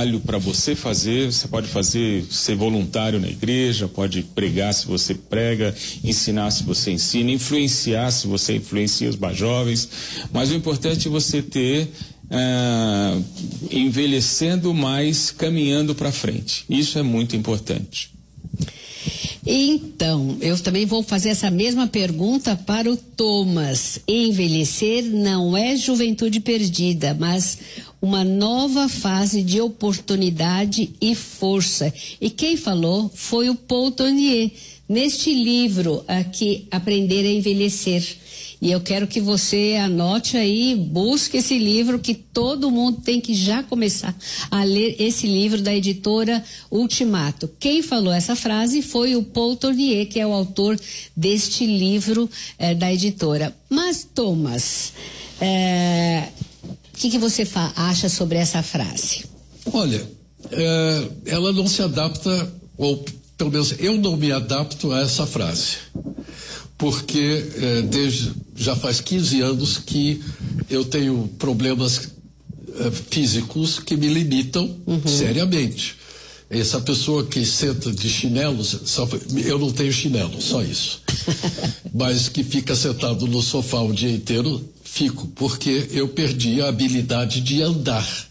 trabalho para você fazer. Você pode ser voluntário na igreja, pode pregar se você prega, ensinar se você ensina, influenciar se você influencia os mais jovens, mas o importante é você ter envelhecendo mais, caminhando para frente. Isso é muito importante. Então, eu também vou fazer essa mesma pergunta para o Thomas. Envelhecer não é juventude perdida, mas uma nova fase de oportunidade e força. E quem falou foi o Paul Tournier, neste livro aqui, Aprender a Envelhecer. E eu quero que você anote aí, busque esse livro, que todo mundo tem que já começar a ler esse livro da editora Ultimato. Quem falou essa frase foi o Paul Tournier, que é o autor deste livro da editora. Mas, Thomas, o que você acha sobre essa frase? Olha, ela não se adapta, ou pelo menos eu não me adapto a essa frase. Porque já faz 15 anos que eu tenho problemas físicos que me limitam seriamente. Essa pessoa que senta de chinelos, eu não tenho chinelo, só isso. Mas que fica sentado no sofá o dia inteiro, fico, porque eu perdi a habilidade de andar.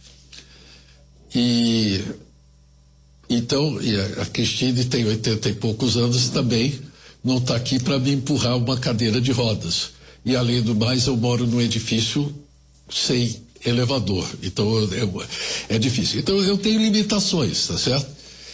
Então, a Cristine tem 80 e poucos anos também, não está aqui para me empurrar uma cadeira de rodas. E, além do mais, eu moro num edifício sem elevador. Então, é difícil. Então, eu tenho limitações, tá certo?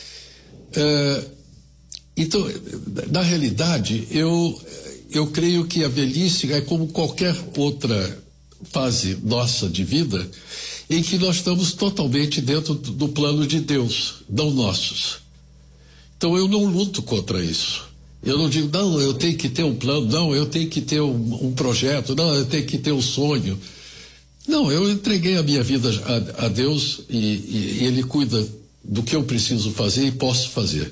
Então, na realidade, eu creio que a velhice é como qualquer outra fase nossa de vida, em que nós estamos totalmente dentro do plano de Deus, não nossos. Então, eu não luto contra isso. Eu não digo, não, eu tenho que ter um plano, não, eu tenho que ter um projeto, não, eu tenho que ter um sonho. Não, eu entreguei a minha vida a Deus e Ele cuida do que eu preciso fazer e posso fazer.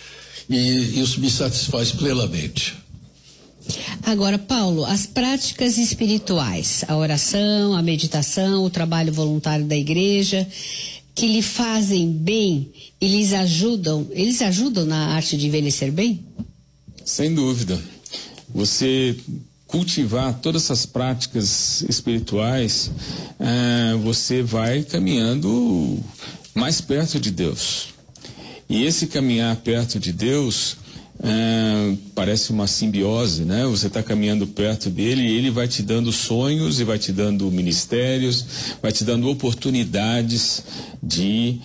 E isso me satisfaz plenamente. Agora, Paulo, as práticas espirituais, a oração, a meditação, o trabalho voluntário da igreja, que lhe fazem bem, eles ajudam na arte de envelhecer bem? Sem dúvida. Você cultivar todas essas práticas espirituais, você vai caminhando mais perto de Deus. E esse caminhar perto de Deus parece uma simbiose, né? Você está caminhando perto dele e ele vai te dando sonhos e vai te dando ministérios, vai te dando oportunidades de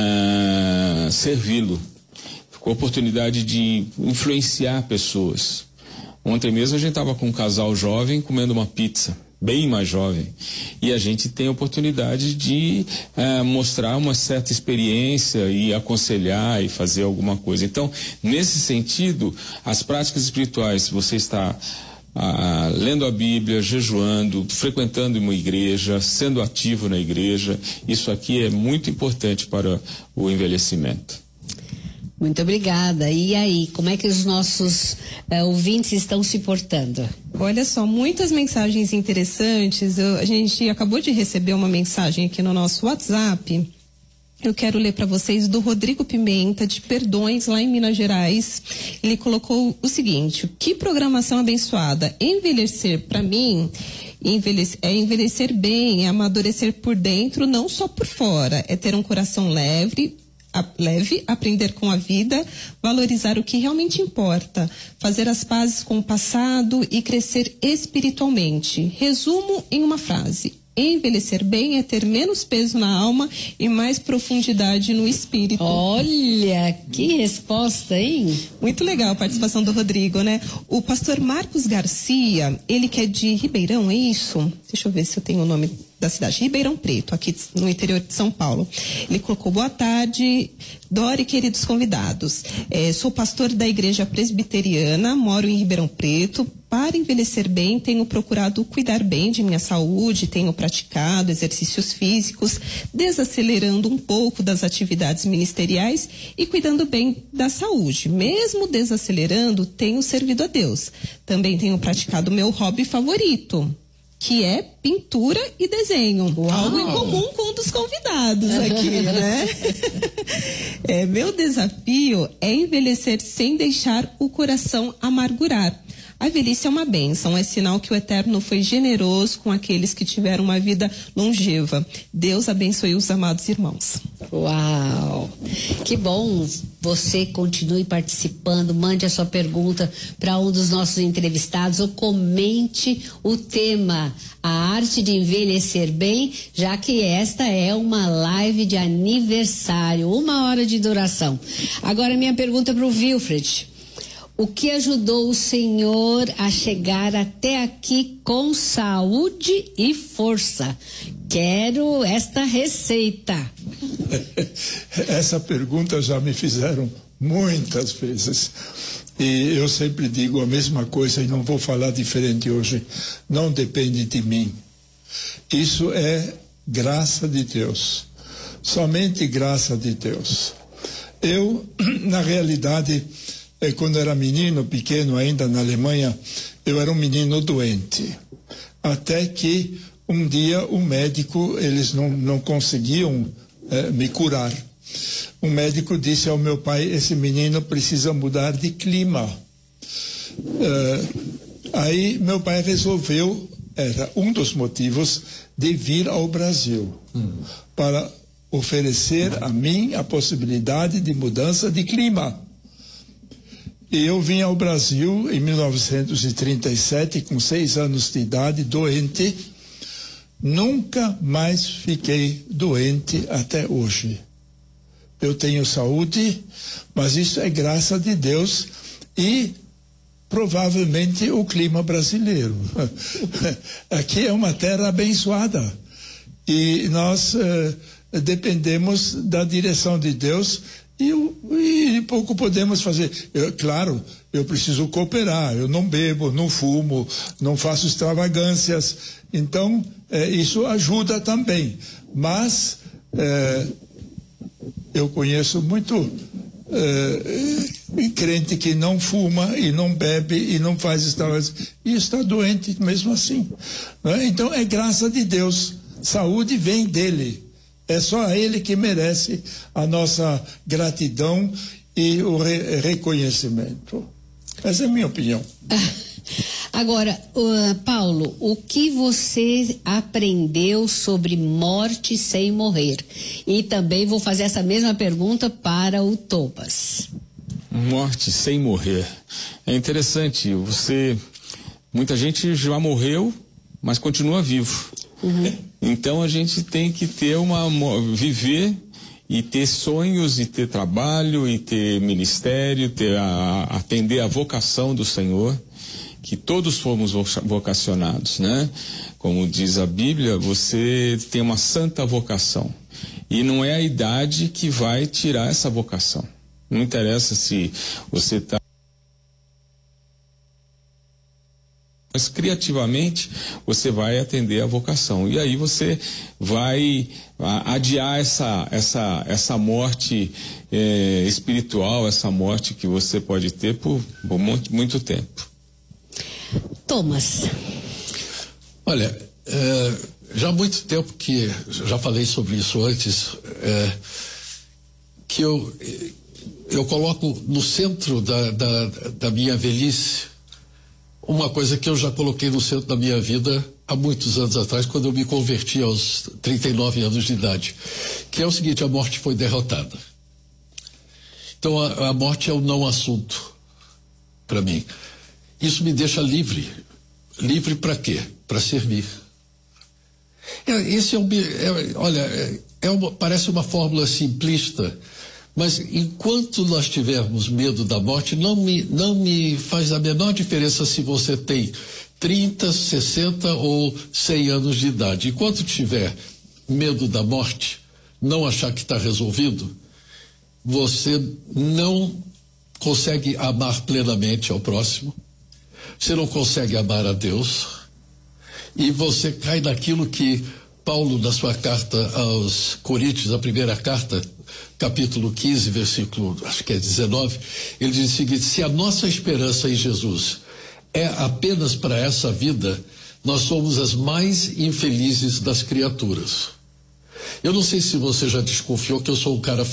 servi-lo. Com a oportunidade de influenciar pessoas. Ontem mesmo a gente estava com um casal jovem comendo uma pizza, bem mais jovem, e a gente tem a oportunidade de mostrar uma certa experiência e aconselhar e fazer alguma coisa. Então, nesse sentido, as práticas espirituais, se você está lendo a Bíblia, jejuando, frequentando uma igreja, sendo ativo na igreja, isso aqui é muito importante para o envelhecimento. Muito obrigada. E aí, como é que os nossos ouvintes estão se portando? Olha só, muitas mensagens interessantes. A gente acabou de receber uma mensagem aqui no nosso WhatsApp. Eu quero ler para vocês do Rodrigo Pimenta, de Perdões, lá em Minas Gerais. Ele colocou o seguinte: que programação abençoada. Envelhecer, para mim, é envelhecer bem, é amadurecer por dentro, não só por fora. É ter um coração leve, aprender com a vida, valorizar o que realmente importa, fazer as pazes com o passado e crescer espiritualmente. Resumo em uma frase: envelhecer bem é ter menos peso na alma e mais profundidade no espírito. Olha, que resposta, hein? Muito legal a participação do Rodrigo, né? O pastor Marcos Garcia, ele que é de Ribeirão, é isso? Deixa eu ver se eu tenho o nome da cidade, Ribeirão Preto, aqui no interior de São Paulo. Ele colocou: boa tarde, Dora e queridos convidados. Sou pastor da igreja presbiteriana, moro em Ribeirão Preto. Para envelhecer bem, tenho procurado cuidar bem de minha saúde, tenho praticado exercícios físicos, desacelerando um pouco das atividades ministeriais e cuidando bem da saúde. Mesmo desacelerando, tenho servido a Deus. Também tenho praticado meu hobby favorito, que é pintura e desenho. Uau. Algo em comum com um dos convidados aqui, né? Meu desafio é envelhecer sem deixar o coração amargurar. A velhice é uma bênção, é sinal que o Eterno foi generoso com aqueles que tiveram uma vida longeva. Deus abençoe os amados irmãos. Uau! Que bom! Você continue participando, mande a sua pergunta para um dos nossos entrevistados ou comente o tema, a arte de envelhecer bem, já que esta é uma live de aniversário, 1 hora de duração. Agora minha pergunta para o Wilfred. O que ajudou o senhor a chegar até aqui com saúde e força? Quero esta receita. Essa pergunta já me fizeram muitas vezes. E eu sempre digo a mesma coisa e não vou falar diferente hoje. Não depende de mim. Isso é graça de Deus. Somente graça de Deus. Eu, na realidade, quando era menino, pequeno ainda na Alemanha, eu era um menino doente. Até que um dia o médico, eles não conseguiam me curar. Um médico disse ao meu pai, esse menino precisa mudar de clima. Aí meu pai resolveu, era um dos motivos, de vir ao Brasil, para oferecer a mim a possibilidade de mudança de clima. E eu vim ao Brasil em 1937, com 6 anos de idade, doente. Nunca mais fiquei doente até hoje. Eu tenho saúde, mas isso é graça de Deus e provavelmente o clima brasileiro. Aqui é uma terra abençoada e nós dependemos da direção de Deus. E pouco podemos fazer. Claro, eu preciso cooperar. Eu não bebo, não fumo, não faço extravagâncias. Então, isso ajuda também. Mas eu conheço muito crente que não fuma e não bebe e não faz extravagâncias e está doente mesmo assim. Né? Então, é graça de Deus. Saúde vem dele. É só ele que merece a nossa gratidão e o reconhecimento. Essa é a minha opinião. Agora, Paulo, o que você aprendeu sobre morte sem morrer? E também vou fazer essa mesma pergunta para o Thomas. Morte sem morrer. É interessante, muita gente já morreu, mas continua vivo. Uhum. Então a gente tem que ter viver e ter sonhos e ter trabalho e ter ministério, atender a vocação do Senhor, que todos fomos vocacionados, né? Como diz a Bíblia, você tem uma santa vocação e não é a idade que vai tirar essa vocação. Não interessa se você está, mas criativamente você vai atender a vocação e aí você vai adiar essa morte espiritual, essa morte que você pode ter por muito tempo. Thomas. Olha, já há muito tempo que já falei sobre isso antes, que eu coloco no centro da minha velhice uma coisa que eu já coloquei no centro da minha vida há muitos anos atrás, quando eu me converti aos 39 anos de idade, que é o seguinte: a morte foi derrotada. Então a morte é o não assunto para mim. Isso me deixa livre. Livre para quê? Para servir. Parece uma fórmula simplista, mas enquanto nós tivermos medo da morte, não me faz a menor diferença se você tem 30, 60 ou 100 anos de idade. Enquanto tiver medo da morte, não achar que está resolvido, você não consegue amar plenamente ao próximo, você não consegue amar a Deus, e você cai naquilo que Paulo, na sua carta aos Coríntios, a primeira carta, capítulo 15, versículo, acho que é 19, ele diz o seguinte: se a nossa esperança em Jesus é apenas para essa vida, nós somos as mais infelizes das criaturas. Eu não sei se você já desconfiou que eu sou um cara